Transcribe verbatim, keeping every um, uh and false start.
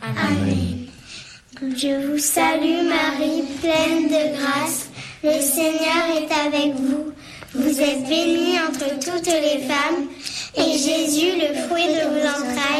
Amen. Je vous salue Marie, pleine de grâce, le Seigneur est avec vous. Vous êtes bénie entre toutes les femmes, et Jésus, le fruit de vos entrailles,